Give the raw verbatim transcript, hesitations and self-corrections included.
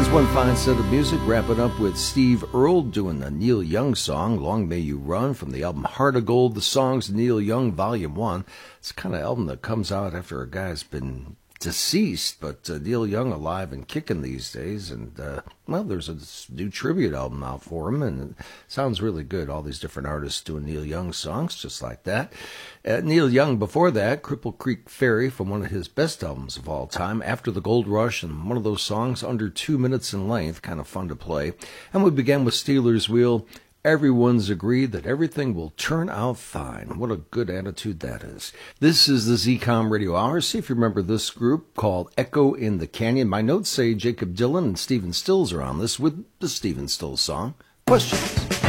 One fine set of music, wrapping up with Steve Earle doing the Neil Young song, Long May You Run, from the album Heart of Gold, The Songs Neil Young, Volume one. It's the kind of album that comes out after a guy's been deceased, but uh, Neil Young alive and kicking these days. And, uh, well, there's a new tribute album out for him, and it sounds really good. All these different artists doing Neil Young songs just like that. Uh, Neil Young, before that, Cripple Creek Ferry, from one of his best albums of all time, After the Gold Rush, and one of those songs under two minutes in length, kind of fun to play. And we began with Stealers Wheel, Everyone's Agreed That Everything Will Turn Out Fine. What a good attitude that is. This is the Z COM Radio Hour. See if you remember this group called Echo in the Canyon. My notes say Jacob Dylan and Stephen Stills are on this with the Stephen Stills song, Questions.